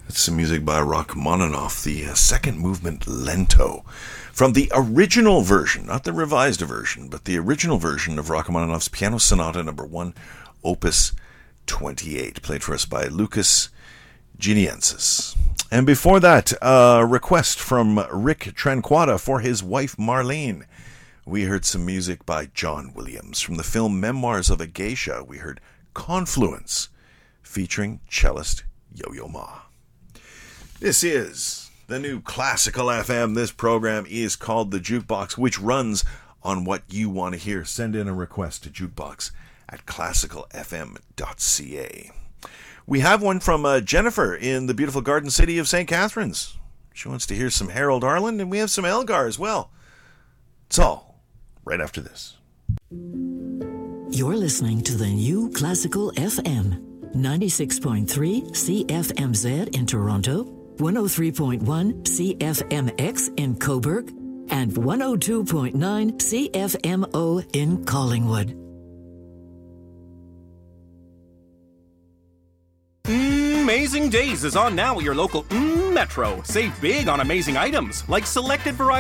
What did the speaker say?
That's some music by Rachmaninoff, the second movement Lento, from the original version, not the revised version, but the original version of Rachmaninoff's Piano Sonata No. 1, Opus 28, played for us by Lucas Giniensis. And before that, a request from Rick Tranquata for his wife Marlene. We heard some music by John Williams. From the film Memoirs of a Geisha, we heard Confluence, featuring cellist Yo-Yo Ma. This is the new Classical FM. This program is called The Jukebox, which runs on what you want to hear. Send in a request to jukebox@classicalfm.ca. We have one from Jennifer in the beautiful Garden City of St. Catharines. She wants to hear some Harold Arlen, and we have some Elgar as well. It's all right after this. You're listening to the new Classical FM, 96.3 CFMZ in Toronto, 103.1 CFMX in Cobourg, and 102.9 CFMO in Collingwood. Amazing Days is on now at your local Metro. Save big on amazing items like selected varieties